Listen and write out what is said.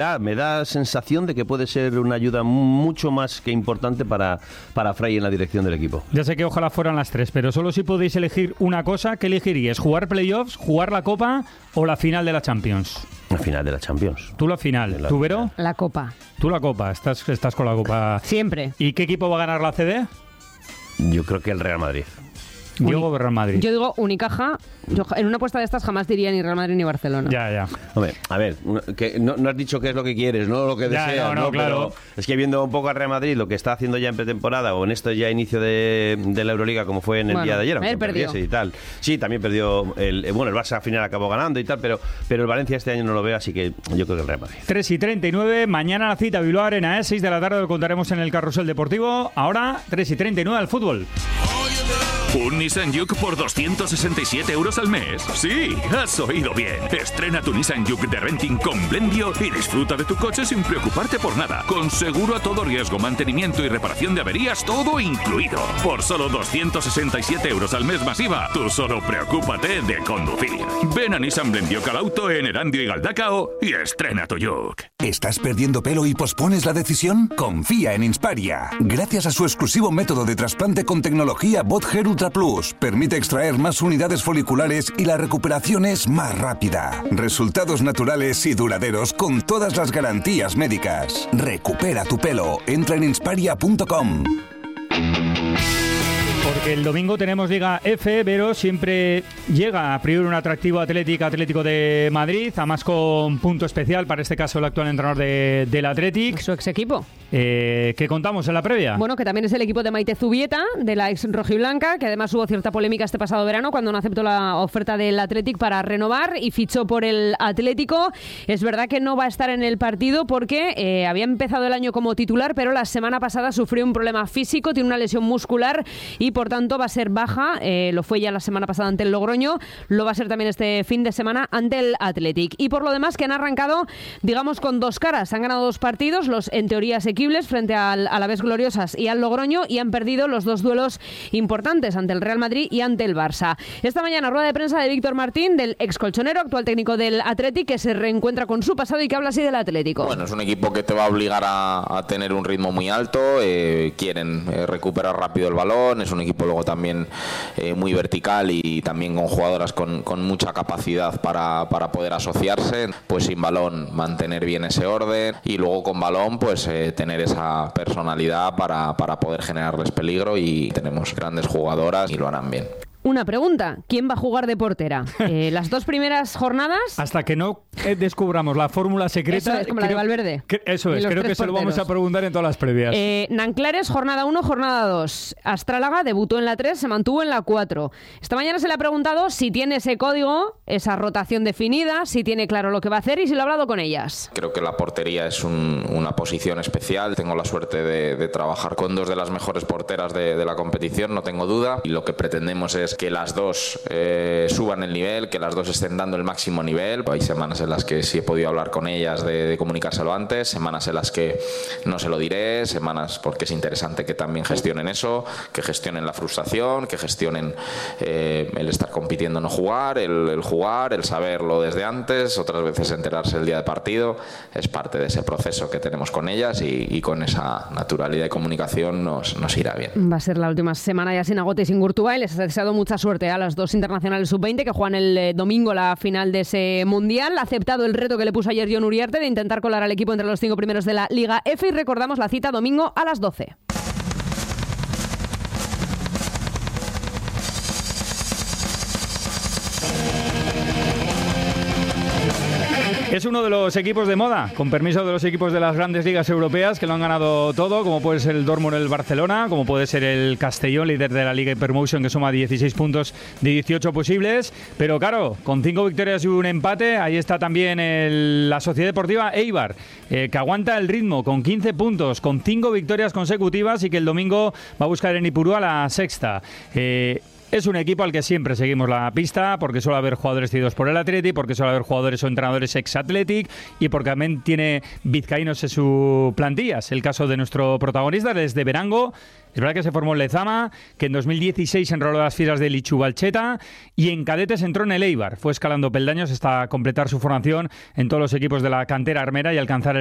Me da sensación de que puede ser una ayuda mucho más que importante para Fray en la dirección del equipo. Ya sé que ojalá fueran las tres, pero solo si podéis elegir una cosa, ¿qué elegiríais? ¿Jugar playoffs, jugar la Copa o la final de la Champions? La final de la Champions. ¿Tú la final? ¿Tú, Vero? La Copa. Tú la Copa, estás con la Copa. Siempre. ¿Y qué equipo va a ganar la CD? Yo creo que el Real Madrid. Diego, Real Madrid. Yo digo Unicaja. Yo en una apuesta de estas jamás diría ni Real Madrid ni Barcelona. Ya. Hombre, a ver, que no has dicho qué es lo que quieres, no lo que deseas, ¿no? Claro. Pero es que viendo un poco al Real Madrid, lo que está haciendo ya en pretemporada o en esto ya inicio de la Euroliga, como fue en el día de ayer, aunque perdiese y tal. Sí, también perdió el Barça al final acabó ganando y tal, pero el Valencia este año no lo veo, así que yo creo que el Real Madrid. 3:39, mañana la cita Bilbao Arena, 6 de la tarde, lo contaremos en el Carrusel Deportivo. Ahora, 3:39 al fútbol. Un Nissan Juke por 267 euros al mes. Sí, has oído bien. Estrena tu Nissan Juke de renting con Blendio y disfruta de tu coche sin preocuparte por nada. Con seguro a todo riesgo, mantenimiento y reparación de averías, todo incluido. Por solo 267 euros al mes masiva, tú solo preocúpate de conducir. Ven a Nissan Blendio Calauto en Erandio y Galdacao y estrena tu Juke. ¿Estás perdiendo pelo y pospones la decisión? Confía en Insparia. Gracias a su exclusivo método de trasplante con tecnología Bot Hair Ultra Plus, permite extraer más unidades foliculares y la recuperación es más rápida. Resultados naturales y duraderos con todas las garantías médicas. Recupera tu pelo. Entra en insparia.com. Porque el domingo tenemos Liga F, pero siempre llega a priori un atractivo Atlético de Madrid, además con punto especial, para este caso el actual entrenador del Athletic. Su ex equipo. ¿Qué contamos en la previa? Bueno, que también es el equipo de Maite Zubieta, de la ex rojiblanca, que además hubo cierta polémica este pasado verano cuando no aceptó la oferta del Athletic para renovar y fichó por el Atlético. Es verdad que no va a estar en el partido porque había empezado el año como titular, pero la semana pasada sufrió un problema físico, tiene una lesión muscular y por tanto va a ser baja. Lo fue ya la semana pasada ante el Logroño, lo va a ser también este fin de semana ante el Athletic. Y por lo demás, que han arrancado, digamos, con dos caras. Han ganado dos partidos, los en teoría asequibles, frente a la vez gloriosas y al Logroño, y han perdido los dos duelos importantes ante el Real Madrid y ante el Barça. Esta mañana, rueda de prensa de Víctor Martín, del ex colchonero, actual técnico del Athletic, que se reencuentra con su pasado y que habla así del Atlético. Bueno, es un equipo que te va a obligar a tener un ritmo muy alto, quieren recuperar rápido el balón, es un equipo luego también muy vertical y también con jugadoras con mucha capacidad para poder asociarse, pues sin balón mantener bien ese orden y luego con balón pues tener esa personalidad para poder generarles peligro, y tenemos grandes jugadoras y lo harán bien. Una pregunta, ¿quién va a jugar de portera? Las dos primeras jornadas... Hasta que no descubramos la fórmula secreta... Eso es, como la de Valverde. Eso es, creo que se lo vamos a preguntar en todas las previas. Nanclares, jornada 1, jornada 2. Astrálaga debutó en la 3, se mantuvo en la 4. Esta mañana se le ha preguntado si tiene ese código, esa rotación definida, si tiene claro lo que va a hacer y si lo ha hablado con ellas. Creo que la portería es una posición especial. Tengo la suerte de trabajar con dos de las mejores porteras de la competición, no tengo duda. Y lo que pretendemos es que las dos suban el nivel, que las dos estén dando el máximo nivel. Hay semanas en las que sí he podido hablar con ellas de comunicárselo antes, semanas en las que no se lo diré, semanas porque es interesante que también gestionen eso, que gestionen la frustración, que gestionen el estar compitiendo, no jugar, el jugar, el saberlo desde antes, otras veces enterarse el día de partido. Es parte de ese proceso que tenemos con ellas y con esa naturalidad de comunicación nos irá bien. Va a ser la última semana ya sin Agote y sin Gurtubay. Les ha deseado mucha suerte a las dos internacionales sub-20 que juegan el domingo la final de ese mundial. Ha aceptado el reto que le puso ayer Jon Uriarte de intentar colar al equipo entre los 5 primeros de la Liga F, y recordamos la cita domingo a las 12. Es uno de los equipos de moda, con permiso de los equipos de las grandes ligas europeas que lo han ganado todo, como puede ser el Dortmund, el Barcelona, como puede ser el Castellón, líder de la Liga Hypermotion, que suma 16 puntos de 18 posibles. Pero claro, con 5 victorias y un empate, ahí está también la Sociedad Deportiva Eibar, que aguanta el ritmo con 15 puntos, con 5 victorias consecutivas y que el domingo va a buscar en Ipurúa la sexta. Es un equipo al que siempre seguimos la pista porque suele haber jugadores cedidos por el Athletic, porque suele haber jugadores o entrenadores ex-Athletic y porque también tiene vizcaínos en su plantilla. Es el caso de nuestro protagonista desde Verango. Es verdad que se formó en Lezama, que en 2016 se enroló a las filas del Ichubalcheta y en cadetes entró en el Eibar. Fue escalando peldaños hasta completar su formación en todos los equipos de la cantera armera y alcanzar